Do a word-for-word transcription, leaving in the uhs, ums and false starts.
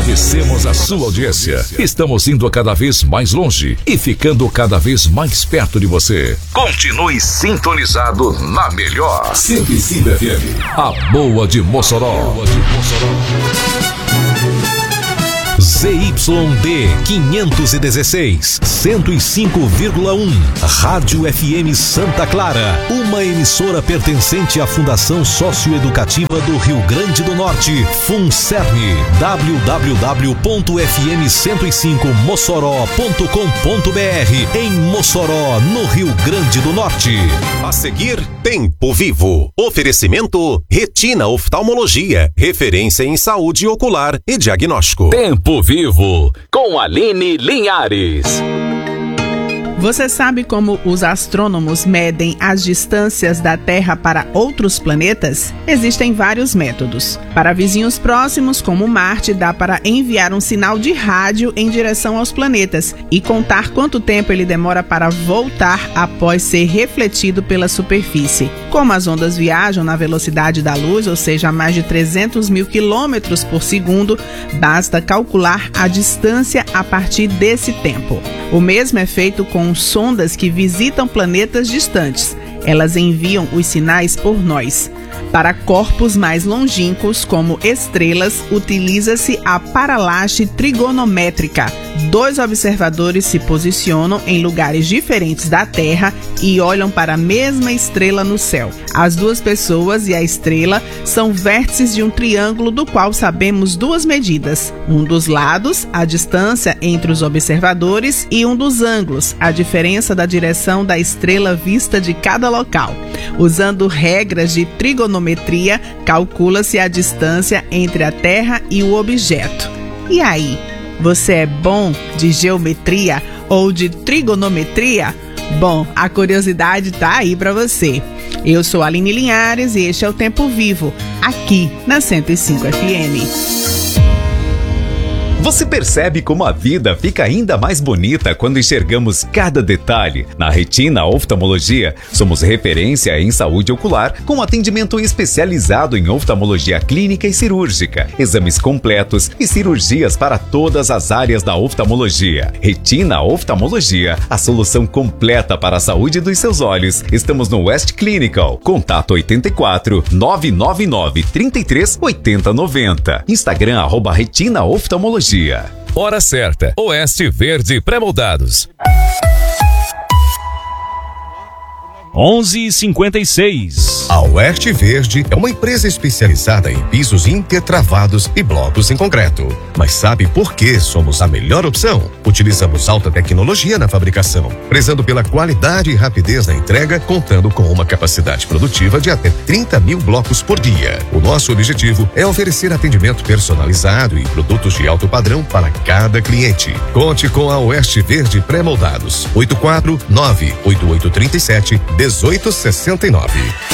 Agradecemos a sua audiência. Estamos indo cada vez mais longe e ficando cada vez mais perto de você. Continue sintonizado na melhor cento e cinco F M, a boa de Mossoró. Z Y D quinhentos e dezesseis, cento e cinco vírgula um, Rádio F M Santa Clara, uma emissora pertencente à Fundação Socioeducativa do Rio Grande do Norte, FUNCERN, w w w ponto f m cento e cinco mossoró ponto com ponto b r, em Mossoró, no Rio Grande do Norte. A seguir, Tempo Vivo. Oferecimento Retina Oftalmologia, referência em saúde ocular e diagnóstico. Tempo Vivo, com Aline Linhares. Você sabe como os astrônomos medem as distâncias da Terra para outros planetas? Existem vários métodos. Para vizinhos próximos, como Marte, dá para enviar um sinal de rádio em direção aos planetas e contar quanto tempo ele demora para voltar após ser refletido pela superfície. Como as ondas viajam na velocidade da luz, ou seja, a mais de trezentos mil quilômetros por segundo, basta calcular a distância a partir desse tempo. O mesmo é feito com sondas que visitam planetas distantes. Elas enviam os sinais por nós. Para corpos mais longínquos, como estrelas, utiliza-se a paralaxe trigonométrica. Dois observadores se posicionam em lugares diferentes da Terra e olham para a mesma estrela no céu. As duas pessoas e a estrela são vértices de um triângulo do qual sabemos duas medidas. Um dos lados, a distância entre os observadores, e um dos ângulos, a diferença da direção da estrela vista de cada local. Usando regras de trigonometria, calcula-se a distância entre a Terra e o objeto. E aí, você é bom de geometria ou de trigonometria? Bom, a curiosidade tá aí para você. Eu sou a Aline Linhares e este é o Tempo Vivo, aqui na cento e cinco F M. Você percebe como a vida fica ainda mais bonita quando enxergamos cada detalhe? Na Retina Oftalmologia, somos referência em saúde ocular, com atendimento especializado em oftalmologia clínica e cirúrgica, exames completos e cirurgias para todas as áreas da oftalmologia. Retina Oftalmologia, a solução completa para a saúde dos seus olhos. Estamos no West Clinical. Contato oito quatro, nove nove nove, três três, oito zero nove zero. Instagram, arroba Retina Oftalmologia. Hora certa, Oeste Verde Pré-moldados. onze e cinquenta e seis. A Oeste Verde é uma empresa especializada em pisos intertravados e blocos em concreto. Mas sabe por que somos a melhor opção? Utilizamos alta tecnologia na fabricação, prezando pela qualidade e rapidez na entrega, contando com uma capacidade produtiva de até trinta mil blocos por dia. O nosso objetivo é oferecer atendimento personalizado e produtos de alto padrão para cada cliente. Conte com a Oeste Verde Pré-moldados. oito quatro nove, oito oito três sete, um oito seis nove.